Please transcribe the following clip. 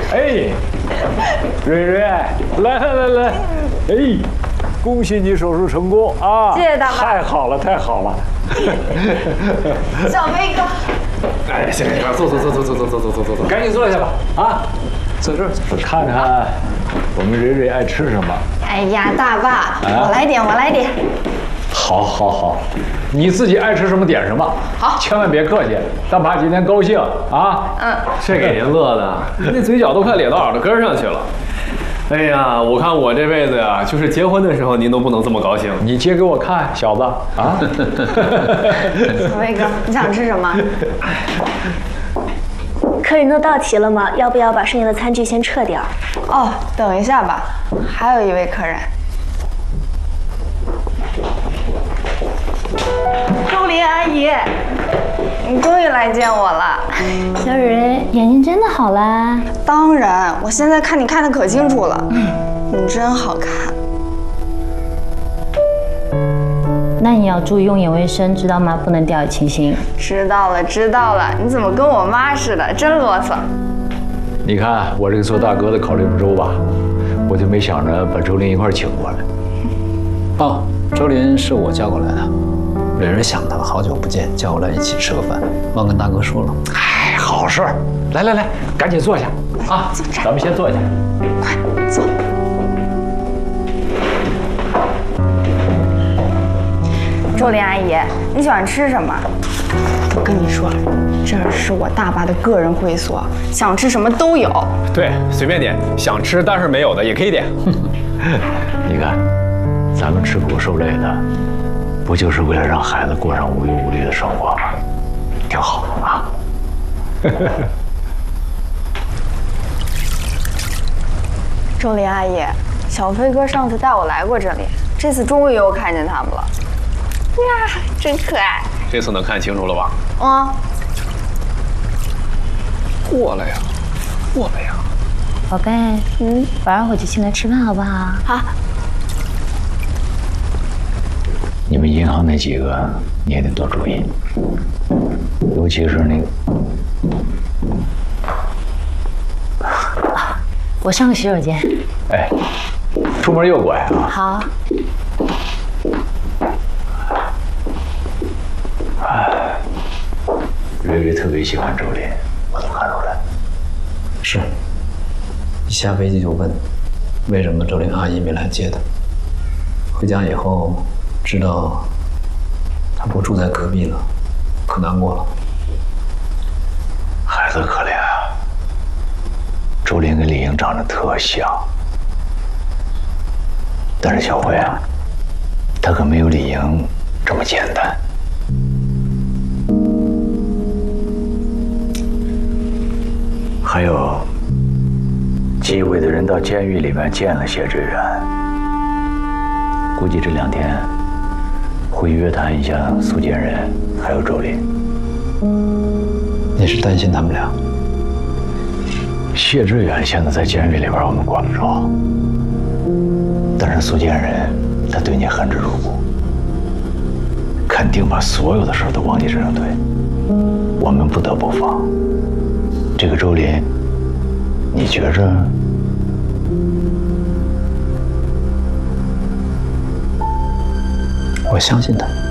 哎，蕊蕊，来，哎，恭喜你手术成功啊！ 谢谢大妈。 太好了，太好了。 小飞哥。 哎，行，坐， 赶紧坐下吧啊！坐这儿，看看我们蕊蕊爱吃什么。 哎呀，大爸，我来点。 好，你自己爱吃什么点什么。 好， 千万别客气，大妈今天高兴啊。 这给您乐的，那嘴角都快咧到耳朵根上去了。哎呀，我看我这辈子呀，就是结婚的时候您都不能这么高兴。 你接给我看，小子啊！ 小飞哥，你想吃什么？ 客人都到齐了吗？要不要把剩下的餐具先撤掉？ 哦，等一下吧，还有一位客人。周林阿姨，你终于来见我了。 小蕊蕊，眼睛真的好啦？ 当然，我现在看你看得可清楚了，你真好看。 那你要注意用眼卫生，知道吗？不能掉以轻心。 知道了，你怎么跟我妈似的，真啰嗦。 你看我这个做大哥的考虑不周吧？我就没想着把周林一块请过来。 哦，周林是我叫过来的，蕊蕊想他了，好久不见，叫我来一起吃个饭，忘跟大哥说了。 哎，好事儿，来，赶紧坐下啊！咱们先坐下， 快坐。周林阿姨，你喜欢吃什么？我跟你说，这儿是我大爸的个人会所，想吃什么都有。 对，随便点，想吃但是没有的也可以点。 你看，咱们吃苦受累的，不就是为了让孩子过上无忧无虑的生活吗？挺好啊。 周林阿姨，小飞哥上次带我来过这里，这次终于又看见他们了。呀，真可爱！ 这次能看清楚了吧？ 过来呀！ 宝贝，晚上回去请来吃饭好不好？ 好。 你们银行那几个你也得多注意，尤其是那个。 我上个洗手间。 哎，出门右拐啊！ 好。 蕊蕊特别喜欢周林，我都看出来。 是，一下飞机就问，为什么周林阿姨没来接他？回家以后知道他不住在隔壁了，可难过了。 孩子可怜啊，周林跟李英长得特像，但是小辉啊，他可没有李英这么简单。还有，纪委的人到监狱里面见了谢志远，估计这2天会约谈一下苏建仁还有周林。 你是担心他们俩？ 谢志远现在在监狱里边，我们管不着，但是苏建仁他对你恨之入骨，肯定把所有的事都往你身上推，我们不得不防。这个周林，你觉着？ 我相信他。